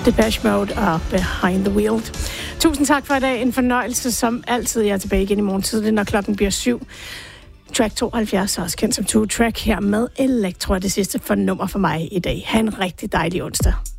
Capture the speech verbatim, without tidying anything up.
Depeche Mode og Behind the Wheel. Tusind tak for i dag. En fornøjelse som altid. Jeg er tilbage igen i morgen tidlig, når klokken bliver syv. Track tooghalvfjerds, også kendt som Two Track, her med Elektro, det sidste for nummer for mig i dag. Ha' en rigtig dejlig onsdag.